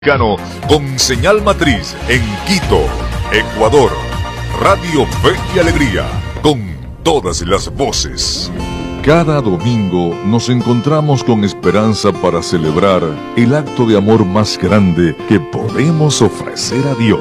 Con señal matriz en Quito, Ecuador. Radio Fe y Alegría, con todas las voces. Cada domingo nos encontramos con esperanza para celebrar el acto de amor más grande que podemos ofrecer a Dios.